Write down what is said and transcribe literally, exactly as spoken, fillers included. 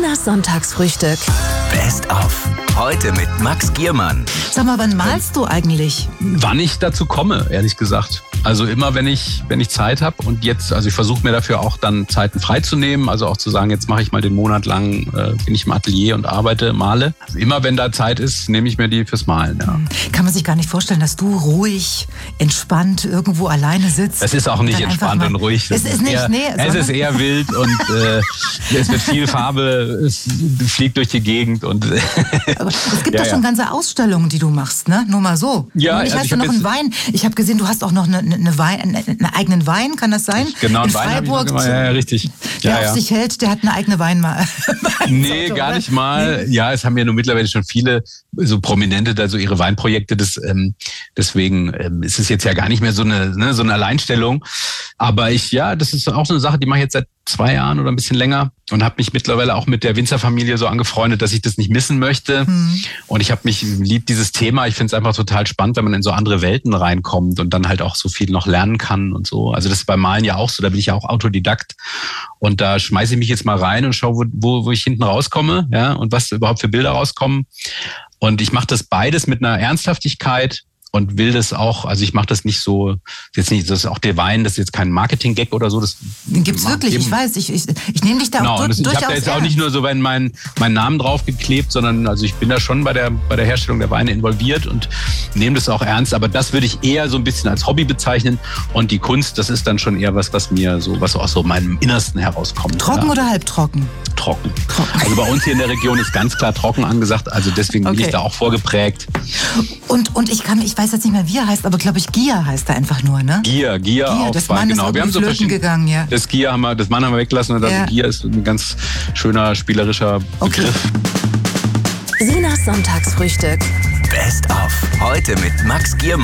Sinas Sonntagsfrühstück. Best of. Heute mit Max Giermann. Sag mal, wann malst du eigentlich? Wann ich dazu komme, ehrlich gesagt. Also immer, wenn ich wenn ich Zeit habe und jetzt, also ich versuche mir dafür auch dann Zeiten freizunehmen, also auch zu sagen, jetzt mache ich mal den Monat lang, äh, bin ich im Atelier und arbeite, male. Also immer, wenn da Zeit ist, nehme ich mir die fürs Malen. Ja. Kann man sich gar nicht vorstellen, dass du ruhig, entspannt irgendwo alleine sitzt. Es ist auch nicht entspannt und ruhig. Es ist nicht, eher, nee. Es ist eher wild und äh, es wird viel Farbe, es fliegt durch die Gegend. Und Aber es gibt ja, doch schon ja. ganze Ausstellungen, die du machst, ne? Nur mal so. Ja, und ich also hast ich du hab noch einen jetzt- Wein. Ich habe gesehen, du hast auch noch eine, eine Wein, einen eigenen Wein, kann das sein? Genau, In einen Wein habe ich noch Freiburg. gemacht. Ja, ja, richtig. Wer Ja, auf ja. sich hält, der hat eine eigene Weinmal. Nee, gar nicht mal. Ja, es haben ja nur mittlerweile schon viele so Prominente da so ihre Weinprojekte. Das, ähm, deswegen ähm, ist es jetzt ja gar nicht mehr so eine, ne, so eine Alleinstellung. Aber ich, ja, das ist auch so eine Sache, die mache ich jetzt seit zwei Jahren oder ein bisschen länger und habe mich mittlerweile auch mit der Winzerfamilie so angefreundet, dass ich das nicht missen möchte. Hm. Und ich habe mich lieb dieses Thema. Ich finde es einfach total spannend, wenn man in so andere Welten reinkommt und dann halt auch so viel noch lernen kann und so. Also das ist beim Malen ja auch so. Da bin ich ja auch Autodidakt und da schmeiße ich mich jetzt mal rein und schaue, wo, wo, wo ich hinten rauskomme, ja, und was überhaupt für Bilder rauskommen. Und ich mache das beides mit einer Ernsthaftigkeit und will das auch, also ich mache das nicht so, jetzt nicht, das ist auch der Wein, das ist jetzt kein Marketing-Gag oder so. Das Den gibt's wirklich, ich weiß. Ich, ich, ich nehme dich da Genau, auch und du, das, ich durchaus habe da jetzt auch ernst. nicht nur so meinen mein, mein Namen draufgeklebt, sondern also ich bin da schon bei der bei der Herstellung der Weine involviert und nehme das auch ernst. Aber das würde ich eher so ein bisschen als Hobby bezeichnen. Und die Kunst, das ist dann schon eher was, was mir so, was aus so meinem Innersten herauskommt. Trocken ja. oder halbtrocken? Trocken. Also bei uns hier in der Region ist ganz klar trocken angesagt. Also deswegen bin Okay. ich da auch vorgeprägt. Und, und ich kann, ich weiß jetzt nicht mehr, wie er heißt, aber glaube ich, Gia heißt er einfach nur, ne? Gier, Gier, Gier, auf das Wein, Mann ist genau. Wir irgendwie haben so flöten verschiedene. gegangen, ja. Das Gier haben wir, das Mann haben wir weggelassen und das Ja. Gier ist ein ganz schöner spielerischer Okay. Begriff. Sinas Sonntagsfrühstück. Best of. Heute mit Max Giermann.